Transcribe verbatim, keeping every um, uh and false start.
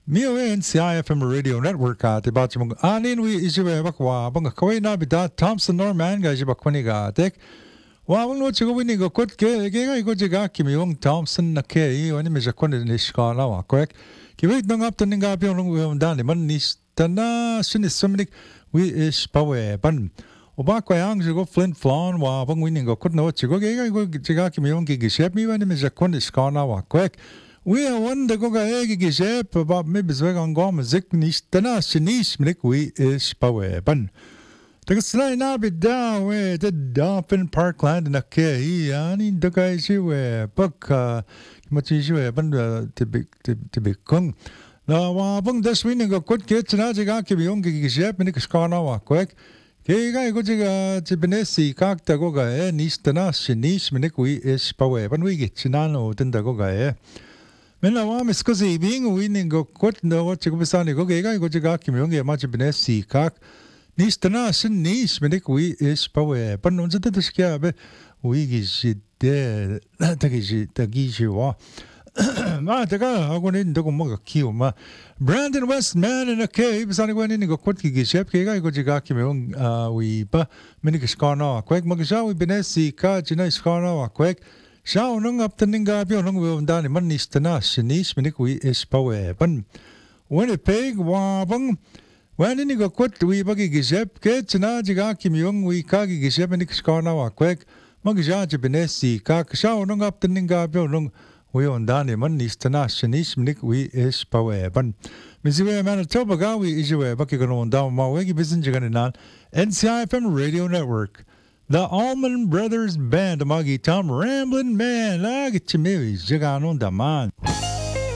Mio N C I F M Radio Network at about yung anin we isiwe bakwa bang kawai na bida Thompson Norman ga isiba kwani ga tek wa bang no chigo wini go kot ke ke ga go jiga kimi yung Thompson na ke i wani me jakwani ni shkala wa kwek ki wait nang up taning ga pion nung we dani man ni tana sinis sumnik we is pawe ban oba kwa yang jigo Flint Flon wa bang wini go kot no chigo ke ga go jiga kimi yung ki gishep mi wani me jakwani shkala wa kwek we are one the goga egi gishep about me bezweg an gom zik nicht dana shinish mlik we is pawe ban the slay na bit down we the Dolphin Parkland na ke hi ani the guys you we bak machi ju we ban to be to be kung na wa bang das win go kut ke tsna jiga ke biong gi gishep mlik skana wa kwek ke ga go jiga tibnesi kak ta goga e nicht dana shinish mlik we is pawe ban we gi chinano den da goga e Mena wa miskozi being winning go kot no what you besani go gega go jiga kimyong ye mach bene si kak nis tana sin nis menik we is pawe pan unza de skya be we gi jide ta gi ji ta gi ji wa ma ta ga ago ni ndo mo ga kiu ma Brandon Westman in a cave besani go ni go kot gi shep ke ga go jiga kimyong we pa menik skana kwek mo ga we bene si ka jina skana wa kwek Shao nung up the ninga bio nung will dani man is tana sinis minik we is pawe ban when a pig wabang when in go quit we buggy gizep ke tina jiga kim yung we kagi gizep and skana wa kwek magja benesi kak shao nung up the ninga bio nung we on dani man is tana sinis minik we is pawe ban Miziwe Manitoba gawi ijiwe baki ganon down ma wegi bizin jiganinan N C I F M Radio Network. The Allman Brothers Band, Magi Tom Ramblin' Man, ah, get you maybe, Jiganon Daman.